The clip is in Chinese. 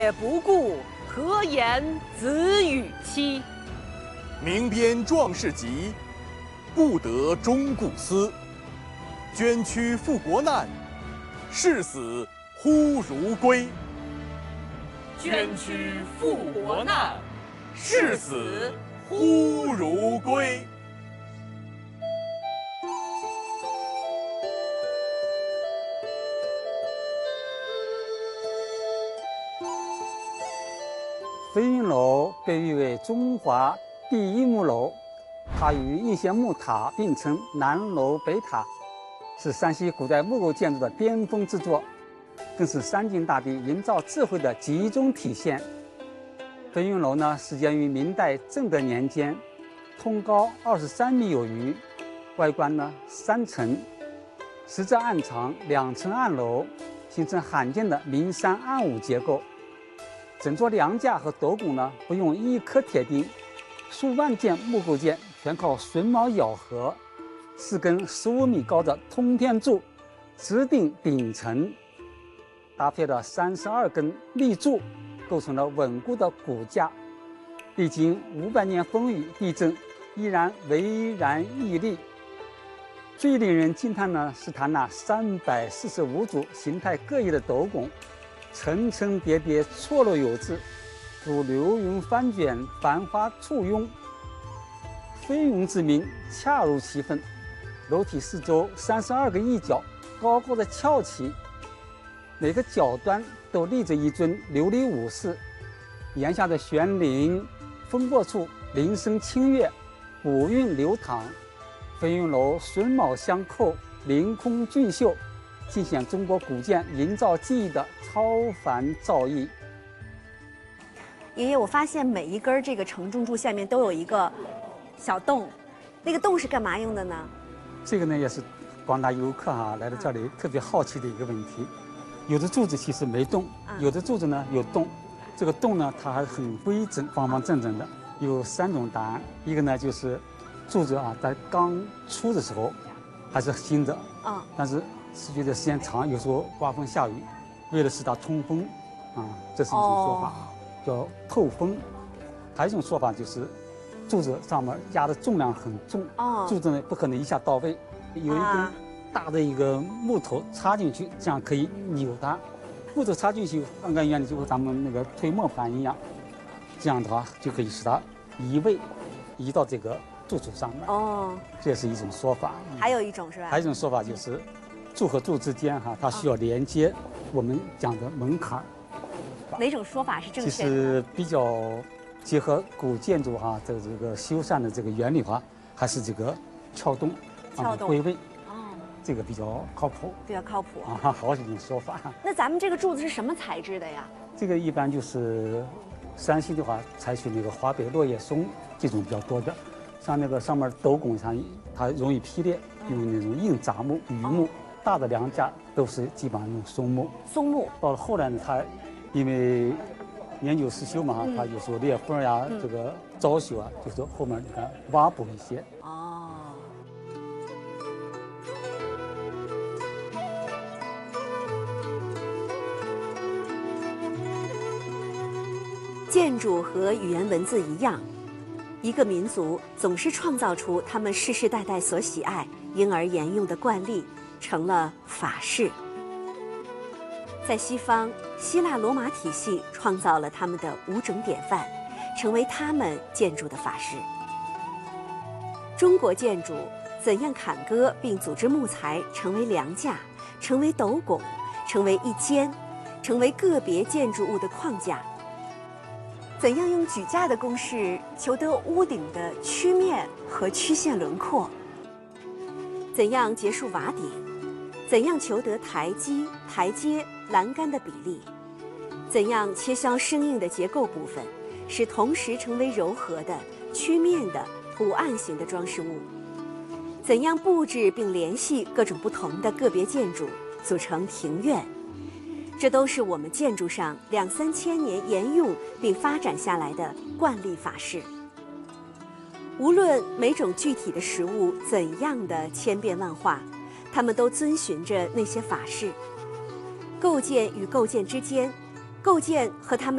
也不顾，何言子与妻？ 明边壮士疾，不得终顾思。捐躯赴国难，视死忽如归。 捐躯赴国难， 视死忽如归。 飞云楼被誉为中华第一木楼，它与应县木塔并称南楼北塔，是山西古代木构建筑的巅峰之作，更是山境大地营造智慧的集中体现。飞云楼呢，始建于明代正德年间，通高23米有余，外观呢3层，10至暗长2层暗楼，形成罕见的明山暗五结构。整座梁架和斗拱呢，不用一颗铁钉，数万件木构件全靠榫卯咬合，4根15米高的通天柱直顶顶层，搭配了32根立柱，构成了稳固的骨架。历经500年风雨地震，依然巍然屹立。最令人惊叹呢，是它那345组形态各异的斗拱，层层叠叠，错落有致，如流云翻卷，繁花簇拥。飞云之名恰如其分。楼体四周32个翼角高高的翘起，每个角端都立着一尊琉璃武士，檐下的悬铃风过处铃声清越，古韵流淌。飞云楼榫卯相扣，凌空俊秀，尽显中国古建营造技艺的超凡造诣。 爷爷，我发现每一根这个承重柱下面都有一个小洞，那个洞是干嘛用的呢？ 这个呢，也是广大游客来到这里特别好奇的一个问题。有的柱子其实没洞，有的柱子呢有洞。这个洞呢，它还很规整，方方正正的。有3种答案，一个呢就是柱子在刚出的时候还是新的，但是持续的时间长，有时候刮风下雨，为了使它通风，这是一种说法，叫透风。还有一种说法就是柱子上面压的重量很重，柱子呢不可能一下到位，有一根大的一个木头插进去，这样可以扭它。木头插进去，按原理就和咱们那个推磨盘一样，这样的话就可以使它移位，移到这个柱子上面。这是一种说法。 还有一种是吧？ 还有一种说法就是柱和柱之间它需要连接我们讲的门槛。 哪种说法是正确的？ 其实比较结合古建筑这个修缮的这个原理还是这个撬洞归位。这个比较靠谱， 比较靠谱好几种说法。 那咱们这个柱子是什么材质的呀？ 这个一般就是山西的话，采取那个华北落叶松这种比较多的，像那个上面斗拱上它容易劈裂，用那种硬杂木、榆木。大的梁架都是基本上用松木。 松木到了后来呢，它因为年久失修嘛，它有时候裂缝呀，这个遭朽就是后面你看挖补一些。 建筑和语言文字一样，一个民族总是创造出他们世世代代所喜爱、因而沿用的惯例，成了法式。在西方，希腊罗马体系创造了他们的5种典范，成为他们建筑的法式。中国建筑怎样砍割并组织木材成为梁架，成为斗拱，成为一间，成为个别建筑物的框架？怎样用举架的公式求得屋顶的曲面和曲线轮廓？怎样结束瓦顶？怎样求得台阶、栏杆的比例？怎样切削生硬的结构部分，使同时成为柔和的、曲面的、图案型的装饰物？怎样布置并联系各种不同的个别建筑，组成庭院？这都是我们建筑上2、3千年沿用并发展下来的惯例法式。无论每种具体的实物怎样的千变万化，它们都遵循着那些法式。构件与构件之间， 构建和他们